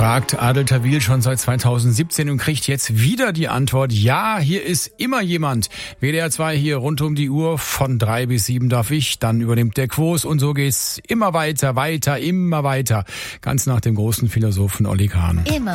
Fragt Adel Tawil schon seit 2017 und kriegt jetzt wieder die Antwort, ja, hier ist immer jemand. WDR 2 hier rund um die Uhr, von 3 bis 7 darf ich, dann übernimmt der Quos und so geht's immer weiter, immer weiter. Ganz nach dem großen Philosophen Olli Kahn. Immer.